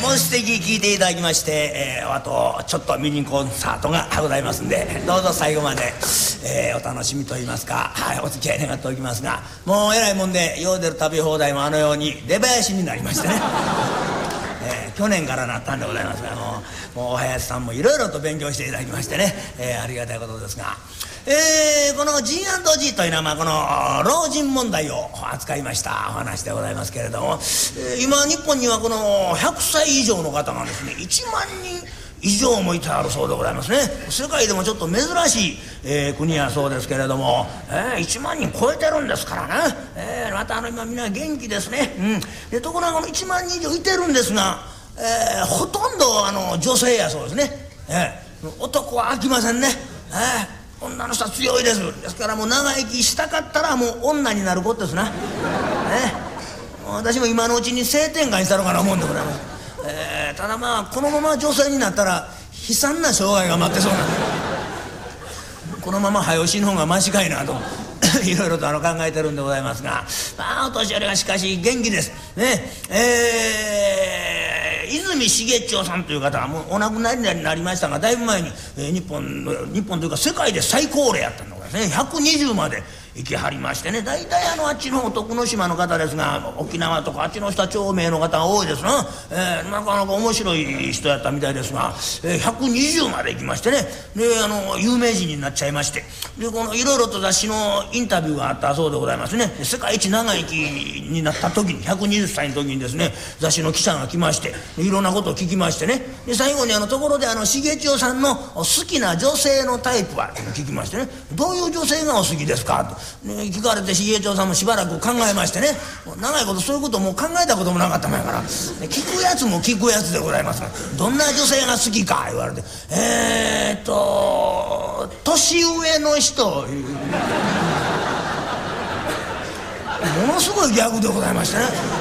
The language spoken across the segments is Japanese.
本質的に聞いていただきまして、あとちょっとミニコンサートがございますんで、どうぞ最後まで、お楽しみといいますか、お付き合い願っておきますが、もうえらいもんでヨーデル食べ放題もあのように出囃子になりましてね去年からなったんでございますが、もうお林さんもいろいろと勉強していただきましてね、ありがたいことですが、この G&G というのは、この老人問題を扱いましたお話でございますけれども、今日本にはこの100歳以上の方がですね1万人以上もいてあるそうでございますね。世界でもちょっと珍しい、国やそうですけれども、1万人超えてるんですからね、また今みんな元気ですね、でところがこの1万人以上いてるんですが、ほとんど女性やそうですね、男は飽きませんね、女の人は強いです。ですからもう長生きしたかったらもう女になることですな、私も今のうちに性転換したのかな思うんでございます。ただまあこのまま女性になったら悲惨な生涯が待ってそうなんでこのまま早押しの方がマシかいなといろいろと考えてるんでございますが、まあお年寄りはしかし元気ですね。泉重千代さんという方はもうお亡くなりになりましたが、だいぶ前に、日本というか世界で最高齢やったんでございますね。120まで生きはりましてね、大体あっちの徳之島の方ですが、沖縄とかあっちの下長命の方が多いですな、なかなか面白い人やったみたいですが、120まで行きましてね、で有名人になっちゃいまして、でこのいろいろと雑誌のインタビューがあったそうでございますね。世界一長生きになった時に120歳の時にですね、雑誌の記者が来ましていろんなことを聞きましてね、で最後にところで重千代さんの好きな女性のタイプは聞きましてね、どういう女性がお好きですかと聞かれて、重千代さんもしばらく考えましてね、長いことそういうこともう考えたこともなかったもんやから、聞くやつも聞くやつでございますが、どんな女性が好きか言われて、年上の人ものすごいギャグでございましてね、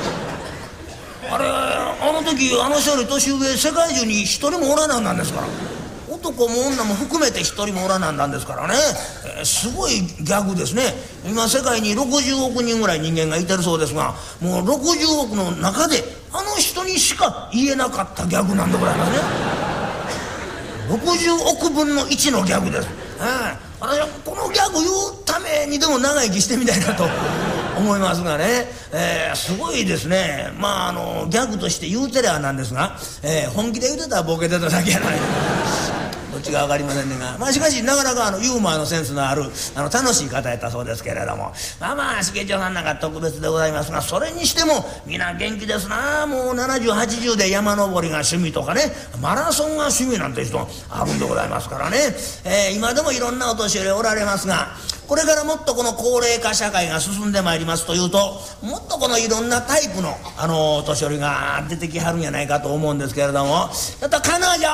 あの時あの人より年上世界中に一人もおらなんですから、男も女も含めて一人もおらなんですからね、すごいギャグですね。今世界に60億人ぐらい人間がいてるそうですが、もう60億の中であの人にしか言えなかったギャグなんでございますね。60億分の1のギャグです。私はこのギャグ言うためにでも長生きしてみたいなと思いますがね、すごいですね。まあギャグとして言うてりゃなんですが、本気で言うてたらボケてただけやないどっちが分かりませんねが、まあしかしなかなかユーモアのセンスのある楽しい方やったそうですけれども、まあ重千代さんなんか特別でございますが、それにしても皆元気ですな。もう70、80で山登りが趣味とかね、マラソンが趣味なんて人あるんでございますからね、今でもいろんなお年寄りおられますが、これからもっとこの高齢化社会が進んでまいりますというと、もっとこのいろんなタイプのお年寄りが出てきはるんじゃないかと思うんですけれども、ちょっと彼女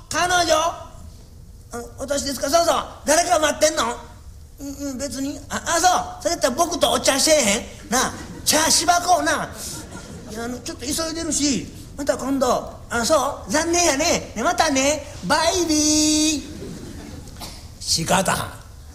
私ですか。そうそう、誰か待ってんの。別にそうそれやったら僕とお茶せえへんな、茶しばこうな。ちょっと急いでるし、また今度。そう残念やね。またね、バイビー。仕方はん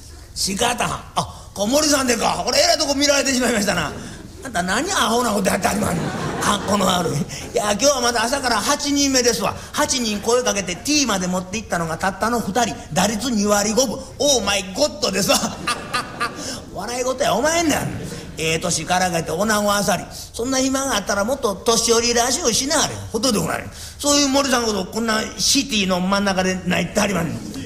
小森さんでか。これえらいとこ見られてしまいましたな。あんた何アホなことやってありまんの。この悪い。いや今日はまだ朝から8人目ですわ。8人声かけて T まで持っていったのがたったの2人、打率2割5分。オーマイゴッドですわ笑い事やお前んねん。年からがて女子あさり、そんな暇があったらもっと年寄りらしいをしなはれ。ほとんどもない。そういう森さんのことこんなシティの真ん中でないってありまんねん。